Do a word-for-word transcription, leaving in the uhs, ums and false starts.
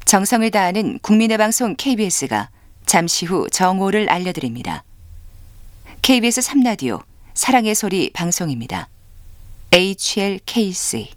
정성을 다하는 국민의 방송 케이비에스가 잠시 후 정오를 알려드립니다. 케이비에스 삼 라디오 사랑의 소리 방송입니다. 에이치엘케이씨